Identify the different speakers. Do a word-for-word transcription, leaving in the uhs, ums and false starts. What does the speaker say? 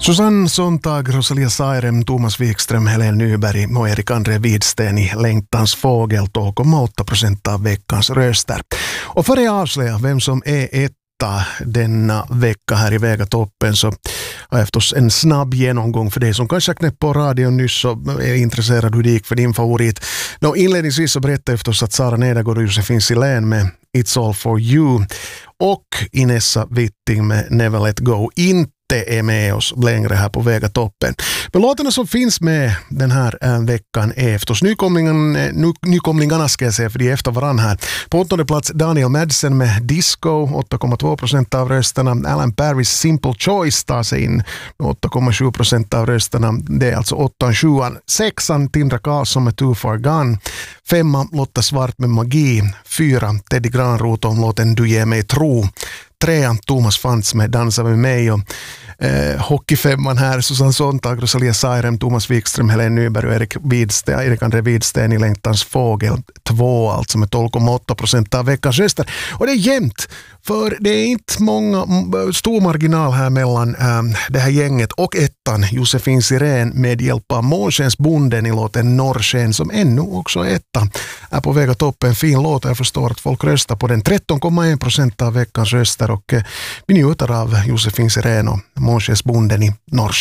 Speaker 1: Susanne Sontag, Rosalia Sairem, Thomas Wikström, Helen Nyberg och Erik André Widsten i Längtans fågel, två komma åtta procent av veckans röster. Och för att avslöja vem som är etta denna vecka här i Vegatoppen så har jag förstås en snabb genomgång för dig som kanske knäppt på radion nyss och är intresserad hur det gick för din favorit. Nå, inledningsvis så berättar jag förstås att Sara Nedergaard och Josefin Silén med It's All For You och Inessa Witting med Never Let Go inte är med oss längre här på Vegatoppen. Men låtarna som finns med den här äh, veckan är förstås nykomlingen, ny, nykomlingarna ska jag säga för de är efter varann här. På åttonde plats Daniel Madsen med Disco, åtta komma två procent av rösterna. Alan Parrish Simple Choice tar sig in med åtta komma sju procent av rösterna. Det är alltså åttan, sjuan. Sexan Tindra Karlsson med Too Far Gone. Femma Lotta Svart med Magi. Fyra Teddy Granroth om låten Du ger mig tro. Trean Thomas Fantz med Dansa med mig och eh, hockeyfemman här Susanne Sontag, Rosalia Sairem, Thomas Wikström, Helen Nyberg och Erik, Widsten, Erik André Widsten i Längtans fågel två, alltså med tolv komma åtta procent av veckans röster. Och det är jämnt, för det är inte många stor marginal här mellan ähm, det här gänget och ettan Josefin Silén med hjälp av Månskensbonden i låten Norrsken som ännu också är etta. Är på väg att toppa en fin låt. Jag förstår att folk röstar på den. tretton komma en procent av veckans röster och eh, vi njuter av Josefin Silén och Månskensbonden i Norrsken.